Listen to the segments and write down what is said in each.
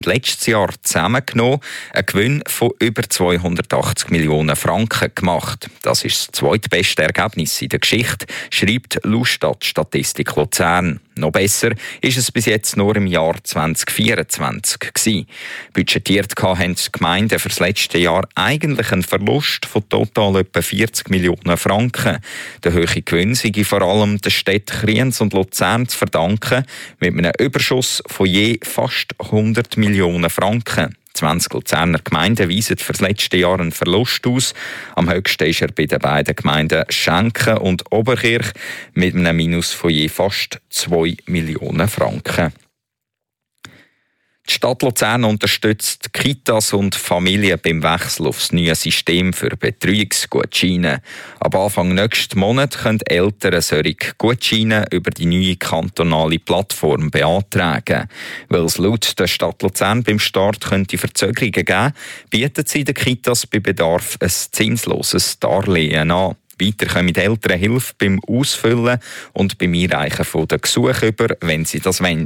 letztes Jahr zusammengenommen einen Gewinn von über 280 Millionen Franken gemacht. Das ist das zweitbeste Ergebnis in der Geschichte, schreibt Lustat Statistik Luzern. Noch besser ist es bis jetzt nur im Jahr 2024 gewesen. Budgetiert haben die Gemeinden für das letzte Jahr eigentlich einen Verlust von total etwa 40 Millionen Franken. Der hohe Gewinn sei vor allem den Städten Kriens und Luzern zu verdanken, mit einem Überschuss von je fast 100 Millionen Franken. 20 Luzerner Gemeinden weisen für das letzte Jahr einen Verlust aus. Am höchsten ist er bei den beiden Gemeinden Schenken und Oberkirch mit einem Minus von je fast 2 Millionen Franken. Die Stadt Luzern unterstützt Kitas und Familien beim Wechsel auf das neue System für Betreuungsgutscheine. Ab Anfang nächsten Monat können Eltern solche Gutscheine über die neue kantonale Plattform beantragen. Weil es laut der Stadt Luzern beim Start könnte Verzögerungen geben, bietet sie den Kitas bei Bedarf ein zinsloses Darlehen an. Weiter können die Eltern Hilfe beim Ausfüllen und beim Einreichen der Gesuche über, wenn sie das wollen.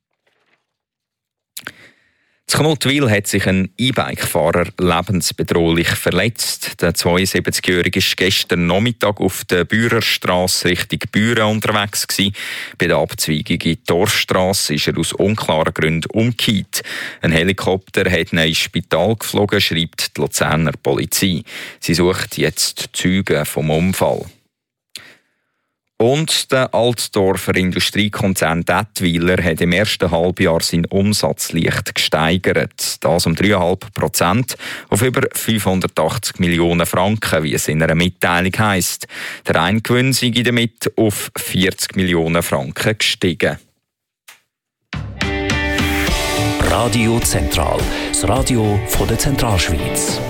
In Knutwil hat sich ein E-Bike-Fahrer lebensbedrohlich verletzt. Der 72-Jährige war gestern Nachmittag auf der Bürerstrasse Richtung Büren unterwegs gewesen. Bei der Abzweigung in die Dorfstrasse ist er aus unklaren Gründen umgekehrt. Ein Helikopter hat ihn ins Spital geflogen, schreibt die Luzerner Polizei. Sie sucht jetzt Zeugen vom Unfall. Und der Altdorfer Industriekonzern Dettwiler hat im ersten Halbjahr seinen Umsatz leicht gesteigert. Das um 3,5% auf über 580 Millionen Franken, wie es in einer Mitteilung heisst. Der Eingewinn sei damit auf 40 Millionen Franken gestiegen. Radio Zentral, das Radio von der Zentralschweiz.